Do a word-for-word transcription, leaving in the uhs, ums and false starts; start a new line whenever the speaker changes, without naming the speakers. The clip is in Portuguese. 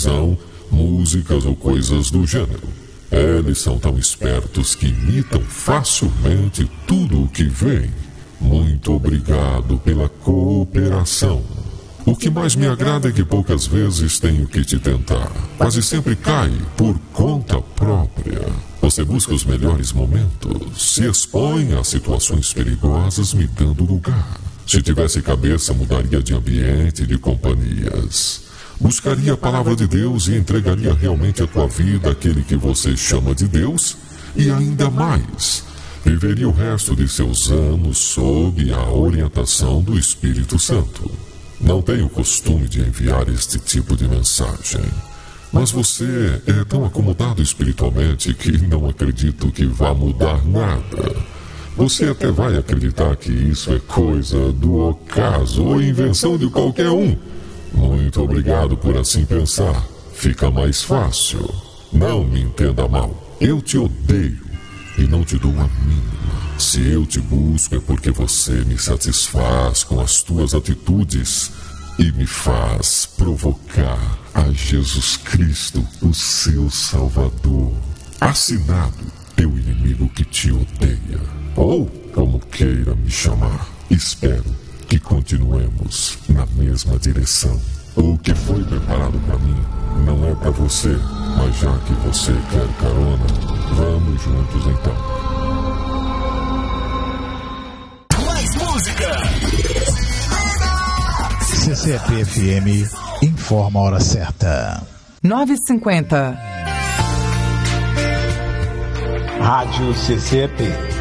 televisão, músicas ou coisas do gênero. Eles são tão espertos que imitam facilmente tudo o que vem. Muito obrigado pela cooperação. O que mais me agrada é que poucas vezes tenho que te tentar. Quase sempre cai por conta própria. Você busca os melhores momentos, se expõe a situações perigosas me dando lugar. Se tivesse cabeça, mudaria de ambiente e de companhias. Buscaria a palavra de Deus e entregaria realmente a tua vida àquele que você chama de Deus e ainda mais. Viveria o resto de seus anos sob a orientação do Espírito Santo. Não tenho costume de enviar este tipo de mensagem, mas você é tão acomodado espiritualmente que não acredito que vá mudar nada. Você até vai acreditar que isso é coisa do ocaso ou invenção de qualquer um. Muito obrigado por assim pensar. Fica mais fácil. Não me entenda mal. Eu te odeio e não te dou a mínima. Se eu te busco é porque você me satisfaz com as tuas atitudes e me faz provocar a Jesus Cristo, o seu Salvador. Assinado, teu inimigo que te odeia. Ou como queira me chamar. Espero que continuemos na mesma direção. O que foi preparado para mim não é para você, mas já que você quer carona, vamos juntos então.
Mais música!
C C P F M informa a hora certa.
nove e cinquenta.
Rádio C C P.